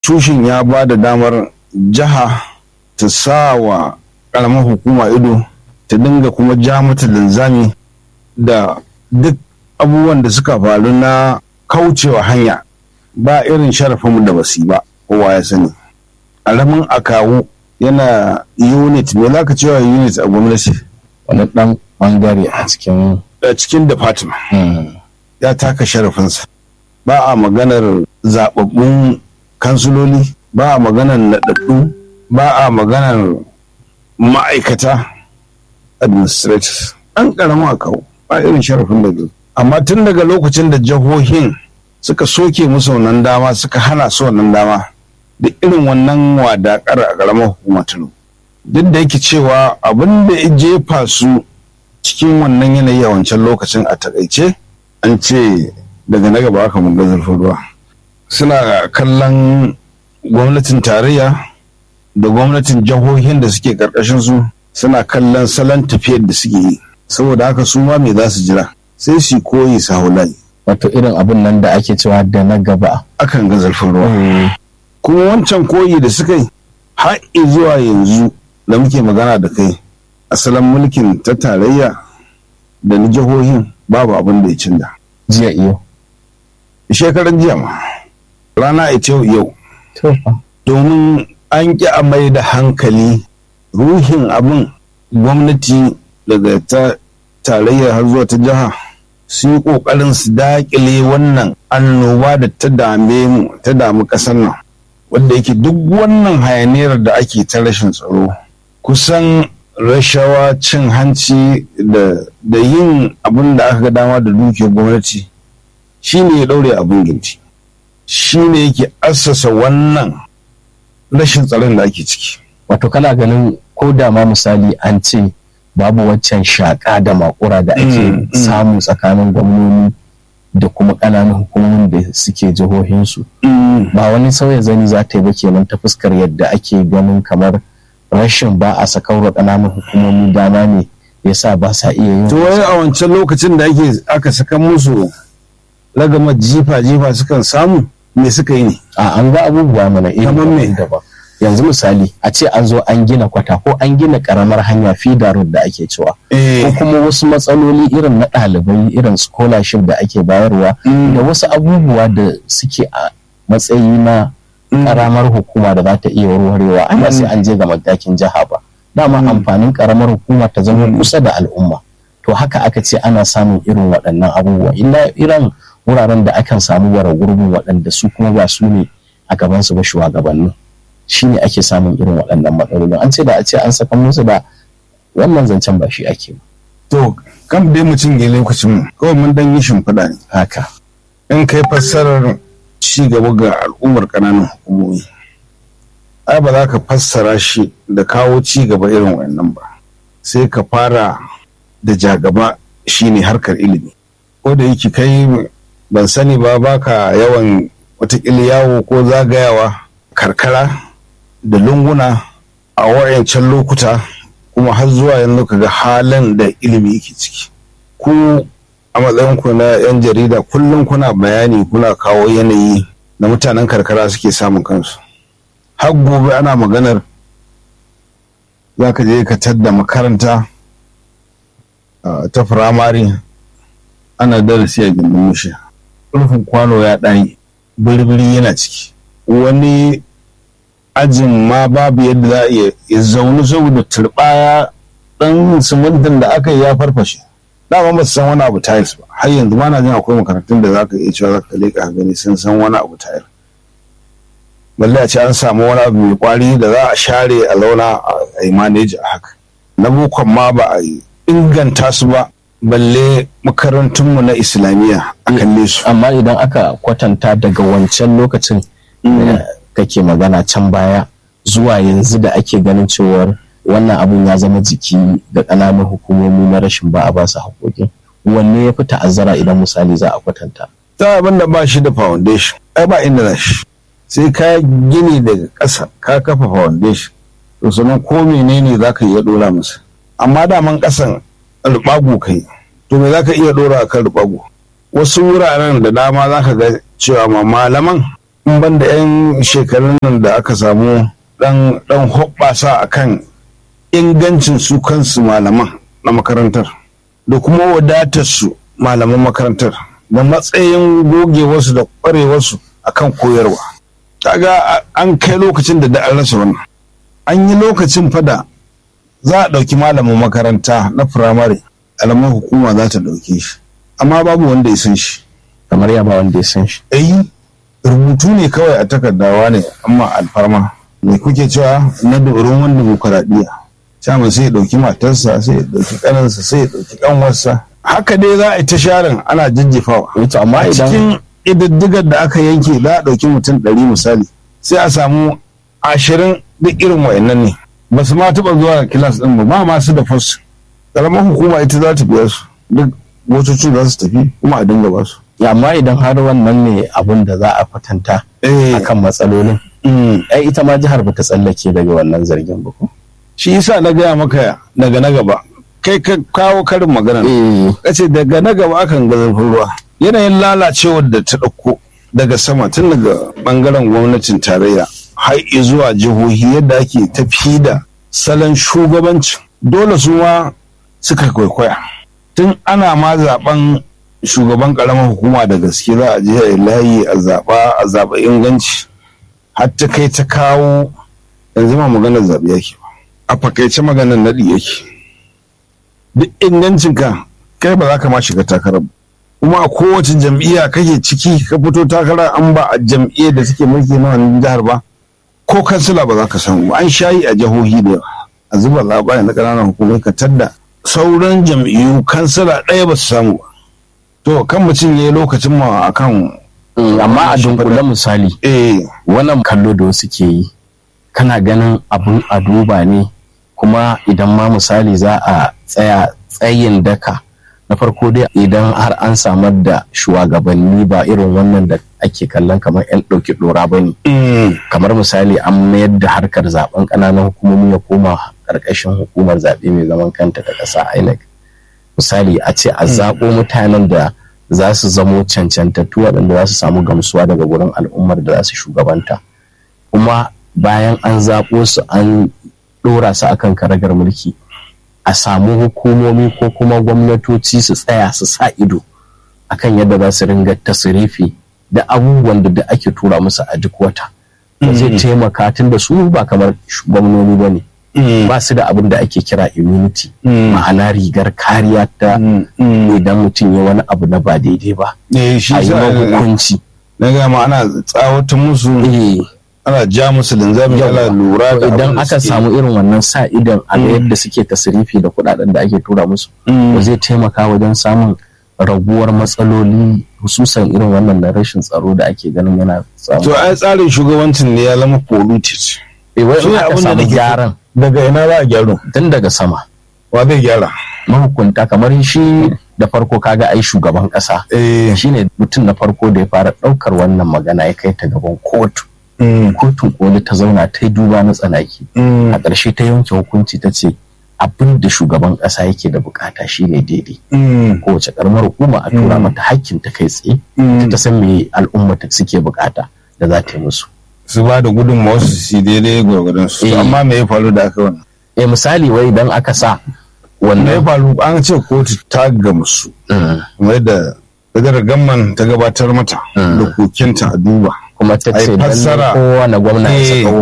constitution ya ba da damar jiha ta sa wa ƙaramar hukuma ido, ta dinga kuma ja mata linzami da duk abubuwan da suka faru na kaucewa hanya. Ba irin sharafinmu da basu ba, kowa ya sani. Ƙaramin akawu yana unit, me za ka cewa unit a gwamnati? Wani ɗan ɓangare a cikin department. Ya taka sharafinsa. Ba a maganar zaɓaɓɓun kansuloli, ba a maganar naɗaɗɗu, ba a maganar ma'aikata administrators. Ɗan ƙaramin akawu ba irin sharafin da duk. Amma tun daga lokacin da jihohin suka soke musu wannan dama, suka hana su wannan dama, da irin wannan wadaƙar a ƙaramar hukuma Tinubu. Duk da yake cewa abin da ya jefa su cikin wannan yanayi a wancan lokacin a takaice, an ce daga na gaba aka mun ga zurfin ruwa. Suna kallon gwamnatin tarayya da gwamnatin jihohin da suke ƙarƙashin su, suna kallon salon tafiyar da suke yi. Saboda haka su ma me za su jira, sai su koyi su haulayi. Wato irin abin nan da ake cewa da na gaba akan ga zurfin ruwa. Kuma wancan koyi da suka yi har zuwa yanzu da muke magana da kai, asalin mulkin ta tarayya da na jihohin babu abin da ya canza. Jiya iyo. Shekaran jiya ma. Rana ita yau. Domin an ƙi a mai da hankali ruhin abin gwamnati daga ta tarayya har zuwa ta jiha su yi ƙoƙarin su daƙile wannan annoba da ta dame mu, ta damu ƙasar nan. Wanda yake duk wannan hayaniyar da ake ta rashin tsaro, kusan rashawa, cin hanci da yin abin da aka ga dama da dukiyar gwamnati shi ne ya ɗaure abin ginti, shi ne yake assasa wannan rashin tsaron da ake ciki. Wato kana ganin ko da ma misali an ce babu waccan shaƙa da makura da ake samu tsakanin gwamnoni da kuma ƙananan hukumomin da suke jihohinsu, ba wani sauya zani za ta yi ba kenan ta fuskar yadda ake ganin kamar rashin ba a sakaura ƙananan hukumomi dama ne ya sa ba sa iya yin. To wai a wancan lokacin da aka saka musu ragamar jifa sukan samu me suka yi ne? An ga abubuwa mana irin da ba. Yanzu misali a ce an zo an gina kwata ko an gina karamar hanya feeder road da ake cewa, ko kuma wasu matsaloli irin na ɗalibai, irin scholarship da ake bayarwa, da wasu abubuwa da suke a matsayi na karamar hukuma da za ta iya warwarewa, ana sai an je ga matakin jiha ba. Dama amfanin karamar hukuma ta zama kusa da al'umma. To haka aka ce ana samun irin waɗannan abubuwa, illa irin wuraren da akan samu wara gurbin waɗanda su kuma ba su ne a gabansu ba shugabannin. Shi ne ake samun irin waɗannan matsalolin. An ce da a ce an saka musu da wannan zancen ba shi ake ba. To kan dai mutum ya lokacin mu kawai mun dan yi shimfiɗa ne haka. In kai fassarar ci gaba ga al'ummar ƙananan hukumomi, ai ba za ka fassara shi da kawo ci gaba irin wannan ba, sai ka fara da jagaba shine harkar ilimi. Ko da yake kai ban sani ba, baka yawan watakila yawo ko zagayawa karkara da lunguna a wayancan lokuta, kuma har zuwa yanzu kaga halin da ilimi yake ciki. Ku a matsayinku na 'yan jarida kullum kuna bayani, kuna kawo yanayi na mutanen karkara suke samun kansu. Har gobe ana maganar za ka je ka tadda makaranta ta firamare ana darasi a gindin mushi, rufin kwano ya ɗani, birbiri yana ciki, wani ajin ma babu yadda za a iya zaune saboda turɓaya ɗan simintin da aka yi ya farfashe. Dama ba su san wani abu tiles ba, har yanzu ma na jin akwai makarantun da za ka iya cewa za ka leƙa gani sun san wani abu tiles. Balle a ce an samu wani abu mai kwari da za a share a launa a yi manage a haka. Na bukon ma ba a yi inganta su ba, balle makarantunmu na islamiyya a kalle su. Amma idan aka kwatanta daga wancan lokacin kake magana can baya zuwa yanzu da ake ganin cewar wannan abun ya zama jiki ga ƙananan hukumomi na rashin ba a ba su haƙoƙin, wanne ya fi ta'azzara idan misali za a kwatanta? Ta abin da ba shi da foundation, ai ba inda na shi, sai ka gini daga ƙasa ka kafa foundation, to sannan ko menene za ka iya ɗora masa. Amma daman ƙasan ruɓagu kai, to me za ka iya ɗora a kan ruɓagu? Wasu wuraren da dama za ka ga cewa ma malaman in ban da 'yan shekarun nan da aka samu dan hoɓɓasa akan ingancin su kansu malaman na makarantar da kuma wadatar su malaman makarantar da matsayin gogewarsu da ƙwarewarsu akan koyarwa. Kaga an kai lokacin da an rasa wannan. An yi lokacin fada za a ɗauki malamin makaranta na firamare, alamar hukuma za ta ɗauke shi, amma babu wanda ya san shi. Kamar ya ba wanda ya san shi. Rubutu ne kawai a takardawa ne, amma alfarma. Me kuke cewa na doron wanda demokuraɗiyya. Caman sai ya ɗauki matarsa, sai ya ɗauki ƙaninsa, sai ya ɗauki ƙanwarsa. Haka dai za a yi ta sharin ana jajjefawa. Amma a cikin ƙididdigar da aka yanke za a ɗauki mutum 100 misali, sai a samu 20 duk irin wa'annan ne. Ba su ma taɓa zuwa kilas ɗin ba masu da fos. Ƙaramar hukuma ita za ta biya su, duk motocin za su tafi kuma a dinga ba su. Amma idan har wannan ne abin da za a kwatanta akan matsalolin, ai ita ma jihar ba ta tsallake daga wannan zargin ba ko? Shi yasa na gaya maka daga na gaba, kai ka kawo karin magana. Kace daga na gaba akan ga zafin ruwa. Yanayin lalacewar da ta ɗauko daga sama tun daga ɓangaren gwamnatin tarayya har zuwa jihohi yadda ake tafi da salon shugabanci, dole su ma suka kwaikwaya. Tun ana ma zaben shugaban karamar hukuma da gaske za a je a layi a zaɓa inganci, har ta kai ta kawo yanzu ma maganar zaɓe yake ba, a fakaice maganar naɗi yake. Duk ingancinka kai ba za ka ma shiga takarar ba, kuma a kowace jam'iyya kake ciki ka fito takara an ba a jam'iyyar da suke mulki na wannan jihar ba, ko kansila ba za ka samu ba. An shayi a jihohi da yawa a zuba labarin na ƙananan hukumai ka tadda sauran jam'iyyu kansila ɗaya ba su samu ba. To kan mutum ya yi lokacin ma akan amma a dunkule misali wannan kallo da wasu ke yi kana ganin abun a duba ne, kuma idan ma misali za a tsaya tsayin daka na farko dai idan har an samar da shugabanni ba irin wannan da ake kallon kamar 'yan ɗauki ɗora ba ne, kamar misali an mayar da harkar zaben ƙananan hukumomi ya koma ƙarƙashin hukumar zaɓe mai zaman kanta ta ƙasa INEC. Misali a ce a zaɓo mutanen da za su zamo cancantattu waɗanda za su samu gamsuwa daga wurin al'ummar da za su shugabanta, kuma bayan an zaɓo su an ɗora su akan karagar mulki a samu hukumomi ko kuma gwamnatoci su tsaya su sa ido akan yadda za su ringa tasirifi da abubuwan da ake tura musu a duk wata. Zai taimaka tun da su ba kamar gwamnoni ba ne. Ba su da abin da ake kira immunity, ma'ana rigar kariya ta idan mutum ya wani abu na ba daidai ba a yi hukunci. Na gama ana tsawata musu, ana ja musu linzami, ana lura da idan aka samu irin wannan sa idan a yadda suke tasirifi da kudaden da ake tura musu, ba zai taimaka wajen samun raguwar matsaloli hususan irin wannan na rashin tsaro da ake ganin yana samu. To ai tsarin shugabancin ne ya zama polluted. Wai aka samu gyaran daga ina za a gyaru? Tun daga sama. Wa zai gyara? Mahukunta kamar shi da farko kaga ai shugaban kasa shine mutum na farko da ya fara daukar wannan magana ya kai ta gaban kotu. Kotun koli ta zauna ta yi duba na tsanaki, a ƙarshe ta yanke hukunci ta ce abin da shugaban ƙasa yake da bukata shine daidai. Kowace karamar hukuma a tura mata hakkin ta kai tsaye ta san me al'umma ta suke bukata da za ta yi musu. Su ba da gudunmawa su daidai gwargwadon su. Amma me ya faru da aka wannan? Misali wai idan aka sa wannan. Me ya faru? An ce kotu ta gamsu. Kuma yadda federal gamman ta gabatar mata da kokinta a duba. Kuma ta ce dan kowane gwamna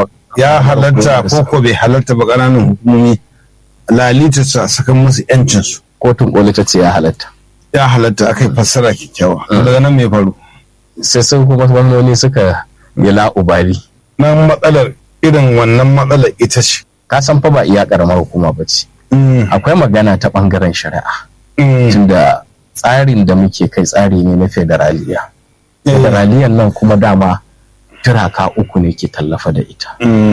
ya halatta ko bai halatta ba ƙananan hukumomi lalita sa saka musu yancin su. Kotun koli ta ce ya halatta. Ya halatta aka yi fassara kyakkyawa. Daga nan me ya faru? Sai sun kuma gwamnoni suka yi la'ubari. Nan matsalar irin wannan matsalar ita ce. Ka san fa ba iya karamar hukuma ba ce. Akwai magana ta bangaren shari'a. Tunda tsarin da muke kai tsari ne na federaliya. Federaliyan nan kuma dama turaka uku ne ke tallafa da ita.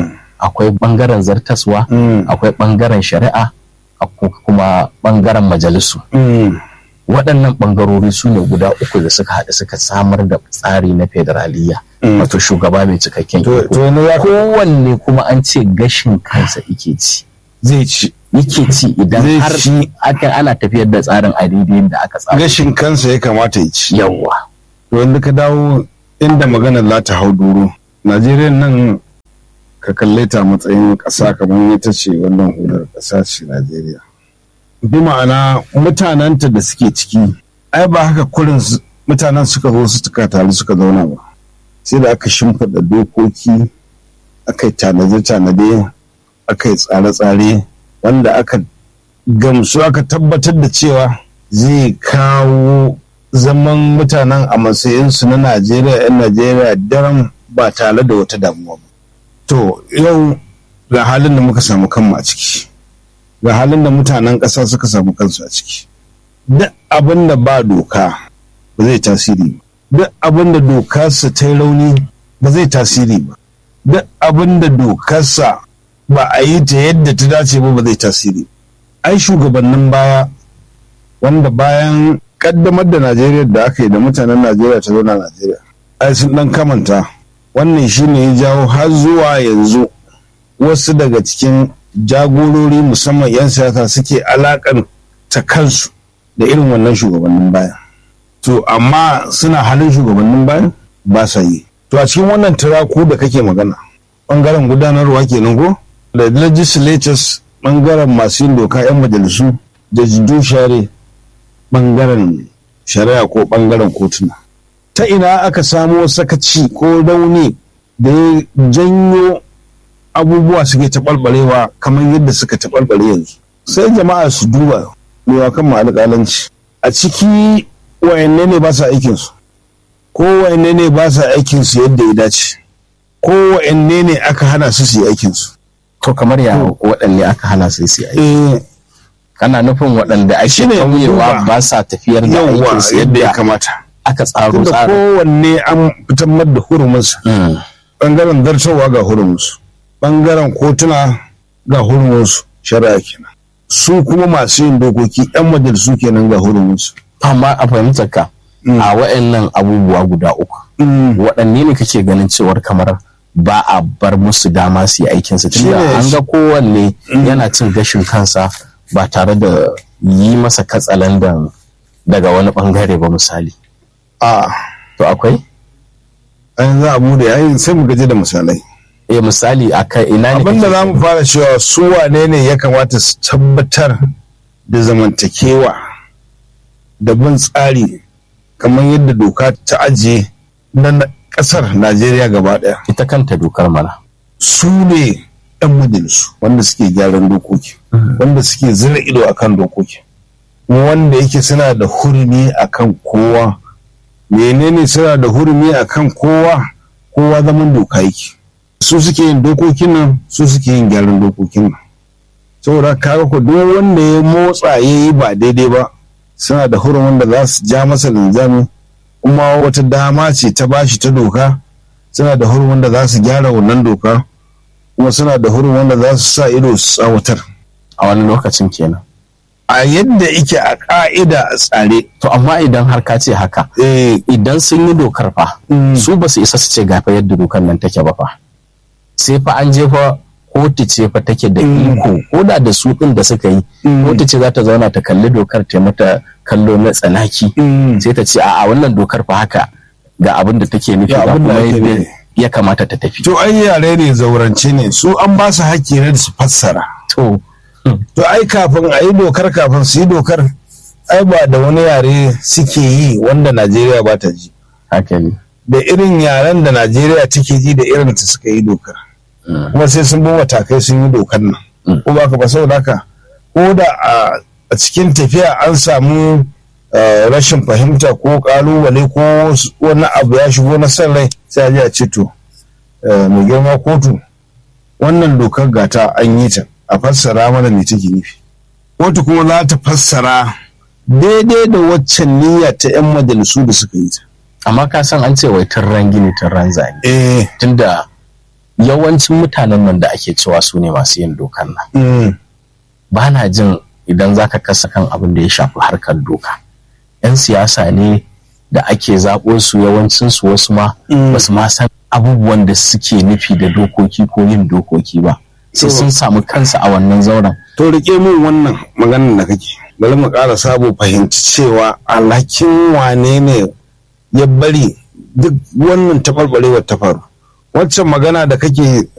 Akwai bangaren zartaswa, akwai bangaren shari'a, akwai kuma bangaren majalisu. Waɗannan ɓangarori su ne guda uku da suka haɗu suka samar da tsari na federaliya, wato shugaba mai cikakken iko. Kowanne kuma an ce gashin kansa ike ci. Zai ci. Yake ci idan har ana tafiyar da tsarin a daidai da aka tsara. Gashin kansa ya kamata ya ci. Yawwa. Wanda ka dawo inda maganar za ta hau duro. Najeriya nan ka kalle ta matsayin ƙasa kamar ita ce wannan hular ƙasa ce Najeriya. Bi ma'ana mutanenta da suke ciki, ai ba haka kurin mutanen suka zo suka taru suka zauna ba. Sai da aka shimfiɗa dokoki, aka yi tanade-tanade, aka yi tsare-tsare wanda aka gamsu aka tabbatar da cewa zai kawo zaman mutanen a matsayinsu na Najeriya 'yan Najeriya daren ba tare da wata damuwa ba. To yau ga halin da muka samu kanmu a ciki, ga halin da mutanen ƙasa suka samu kansu a ciki. Duk abin da ba doka ba zai tasiri ba. Duk abin da dokarsa ta yi rauni ba zai tasiri ba. Duk abin da dokarsa ba a yi ta yadda ta dace ba zai tasiri. Ai shugabannin baya wanda bayan kaddamar da Najeriya da aka yi da mutanen Najeriya ta zauna Najeriya, ai sun dan kamanta. Wannan shine ya jawo har zuwa yanzu wasu daga cikin jagorori musamman 'yan siyasa suke alakanta kansu da irin wannan shugabannin baya. To amma suna halin shugabannin baya ba sa yi. To a cikin wannan turaku da kake magana, bangaren gudanarwa kenan ko da legislatures, bangaren masu yin doka 'yan majalisu da judiciary, bangaren shari'a ko bangaren kotuna. Ta ina aka samo sakaci ko rauni da ya janyo abubuwa suke taɓarɓarewa kamar yadda suka taɓarɓare yanzu. Sai jama'a su duba mewa kan alƙalanci. A ciki wayanne ne ba sa aikinsu, ko wayanne ne ba sa aikinsu yadda ya dace, ko wayanne ne aka hana su yi aikinsu. To kamar ya waɗanne aka hana su yi aiki? Kana nufin waɗanda ake kauyewa ba sa tafiyar da aikinsu yadda ya kamata. Aka tsaro tsarin. Kowanne an fitar da hurumunsa. Bangaren zartarwa ga hurumunsu, bangaren kotuna ga hurumunsu, shari'a kenan. Su kuma masu yin dokoki 'yan majalisu kenan ga hurumunsu. Amma a fahimtar ka a wa'annan abubuwa guda uku, waɗanne ne kake ganin cewar kamar ba a bar musu dama su yi aikinsu, tunda an ga kowanne yana cin gashin kansa ba tare da yi masa katsalandan daga wani bangare ba misali. To akwai? An za a bude yayin sai mu gaji da misalai. Misali akai ina ne? Abinda za mu fara cewa su wane ne ya kamata su tabbatar da zamantakewa da bin tsari kamar yadda doka ta ajiye na kasar Najeriya gaba daya. Ita kanta dokar mana. Su ne 'yan majalisu wanda suke gyaran dokoki, wanda suke zira ido akan dokoki, wanda yake suna da hurumi akan kowa. Menene suna da hurumi akan kowa? Kowa zaman doka yake. Su suke yin dokokin nan, su suke yin gyaran dokokin nan. Saboda kaga ko duk wanda ya motsa yayi ba daidai ba, suna da hurumin da za su ja masa linzami, kuma wata dama ce ta bashi ta doka. Suna da hurumin da za su gyara wannan doka, kuma suna da hurumin da za su sa ido su tsawatar. A wani lokacin kenan. A yadda ike a ƙa'ida a tsare. To amma idan har ka ce haka, idan sun yi dokar fa, su ba su isa su ce gafa yadda dokar nan take ba fa. Sai fa an jefa kotu ce fa take da iko, ko da su ɗin da suka yi, kotu ce za ta zauna ta kalli dokar ta mata kallo na tsanaki, sai ta ce a wannan dokar fa haka ga abin da take nufi ga kuma yadda ya kamata ta tafi. To ai yare ne zaurance ne, su an ba su haƙƙi ne da su fassara. To ai kafin a yi dokar, kafin su yi dokar, ai ba da wani yare suke yi wanda Najeriya ba ta ji. Haka ne. Da irin yaren da Najeriya take ji da irin ta suka yi dokar. Kuma sai sun bi matakai sun yi dokar nan. Ko ba ka ba saboda haka, ko da a cikin tafiya an samu rashin fahimta ko kalubale ko wani abu ya shigo na san rai, sai a ji a ce to mai girma kotu wannan dokar gata an yi ta, a fassara mana me take nufi. Kotu kuma za ta fassara daidai da waccan niyya ta 'yan majalisu da suka yi ta. Amma ka san an ce wai turran gini turran zane. Tunda yawancin mutanen nan da ake cewa su ne masu yin dokar nan. Ba na jin idan za ka kasa kan abin da ya shafi harkar doka. 'Yan siyasa ne da ake zaɓo su, yawancinsu wasu ma ba su ma san abubuwan da suke nufi da dokoki ko yin dokoki ba. Sai sun samu kansa a wannan zauren. To rike min wannan maganar da kake. Bari mu ƙara sabo fahimci cewa alhakin wane ne ya bari duk wannan taɓarɓarewar ta faru. Waccan magana da kake